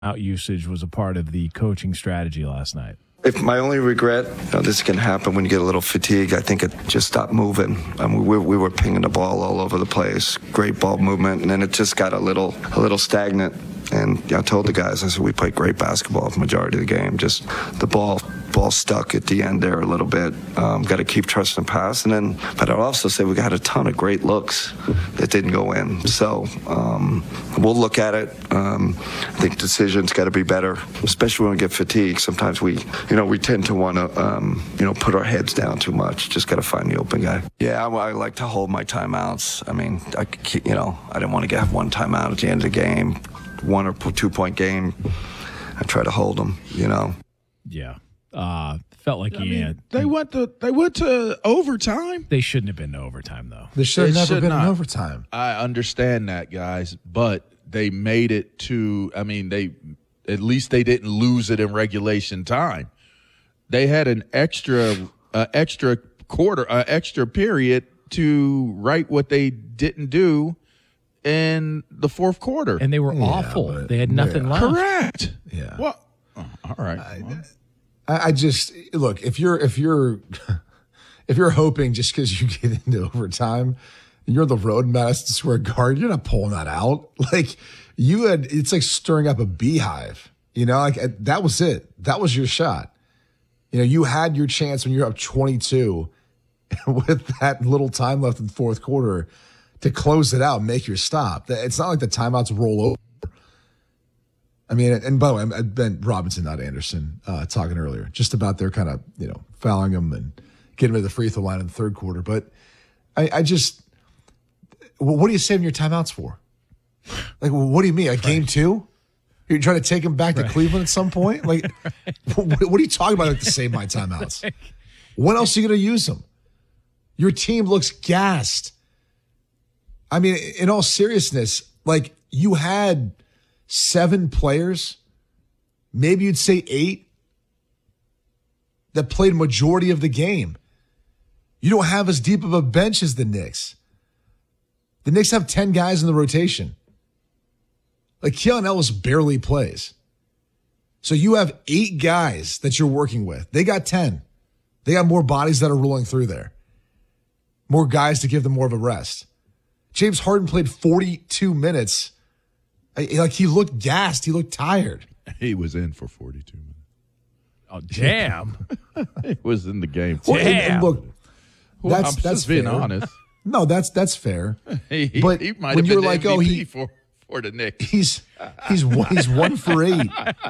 out usage was a part of the coaching strategy last night. If my only regret, this can happen when you get a little fatigue. I think it just stopped moving. We were pinging the ball all over the place, great ball movement, and then it just got a little stagnant. And I told the guys, I said, we played great basketball for the majority of the game. Just the ball stuck at the end there a little bit. Got to keep trusting the pass. But I'd also say we got a ton of great looks that didn't go in. So we'll look at it. I think decisions got to be better, especially when we get fatigued. Sometimes we tend to want to, put our heads down too much. Just got to find the open guy. Yeah, I like to hold my timeouts. I mean, I didn't want to have one timeout at the end of the game. 1 or 2 point game, I try to hold them, Yeah. Felt like They went to overtime. They shouldn't have been to overtime, though. They should have never been in overtime. I understand that, guys, but they made it to. I mean, at least they didn't lose it in regulation time. They had an extra period to right what they didn't do in the fourth quarter. And they were awful. They had nothing left. Correct. Yeah. Well, all right. I just look, if you're hoping just because you get into overtime, you're the road in Madison Square Garden, you're not pulling that out. Like it's like stirring up a beehive. That was it. That was your shot. You had your chance when you're up 22 with that little time left in the fourth quarter to close it out and make your stop. It's not like the timeouts roll over. I mean, and by the way, I meant Robinson, not Anderson, talking earlier, just about their kind of, fouling him and getting him to the free throw line in the third quarter. But I just, what are you saving your timeouts for? Like, what do you mean? Like game 2? You're trying to take him back to Cleveland at some point? Like, what are you talking about to save my timeouts? When else are you going to use them? Your team looks gassed. I mean, in all seriousness, like you had 7 players, maybe you'd say 8, that played majority of the game. You don't have as deep of a bench as the Knicks. The Knicks have 10 guys in the rotation. Like Keon Ellis barely plays. So you have 8 guys that you're working with. They got 10. They got more bodies that are rolling through there. More guys to give them more of a rest. James Harden played 42 minutes. Like he looked gassed. He looked tired. He was in for 42 minutes. Oh, damn. He was in the game. Well, and look, I'm that's just being fair. honest. No, that's fair. But he might have been the MVP for the Knicks. He's 1 for 8.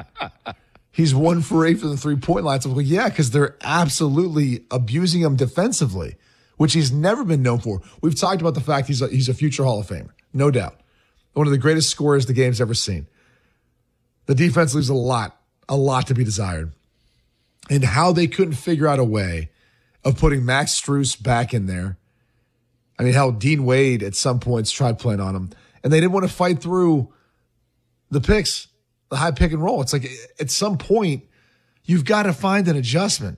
He's 1 for 8 from the 3-point line. So I'm like, yeah, because they're absolutely abusing him defensively, which he's never been known for. We've talked about the fact he's a future Hall of Famer, no doubt. One of the greatest scorers the game's ever seen. The defense leaves a lot to be desired. And how they couldn't figure out a way of putting Max Strus back in there. I mean, how Dean Wade at some points tried playing on him. And they didn't want to fight through the picks, the high pick and roll. It's like at some point, you've got to find an adjustment.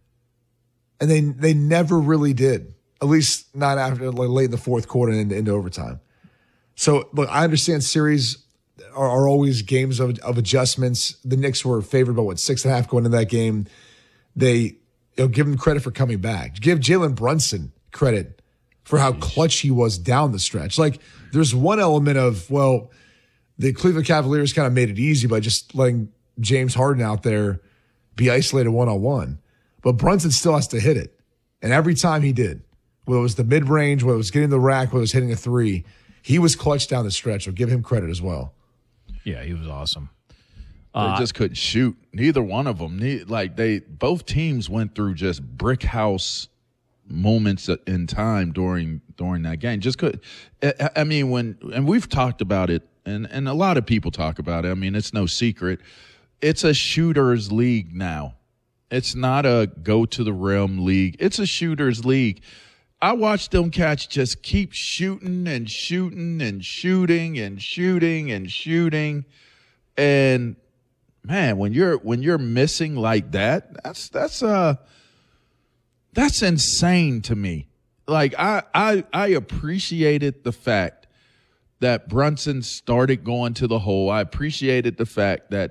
And they never really did, at least not after late in the fourth quarter and into overtime. So, look, I understand series are always games of adjustments. The Knicks were favored by 6.5 going into that game. They give them credit for coming back. Give Jalen Brunson credit for how clutch he was down the stretch. Like, there's one element of, well, the Cleveland Cavaliers kind of made it easy by just letting James Harden out there be isolated one-on-one. But Brunson still has to hit it. And every time he did, whether it was the mid-range, whether it was getting the rack, whether it was hitting a 3, he was clutch down the stretch. So give him credit as well. Yeah, he was awesome. They just couldn't shoot. Neither one of them. Both teams went through just brick house moments in time during that game. Just could. I mean, and we've talked about it, and a lot of people talk about it. I mean, it's no secret. It's a shooter's league now. It's not a go to the rim league. It's a shooter's league. I watched them cats just keep shooting and shooting and shooting and shooting and shooting. And man, when you're missing like that, that's insane to me. Like I appreciated the fact that Brunson started going to the hole. I appreciated the fact that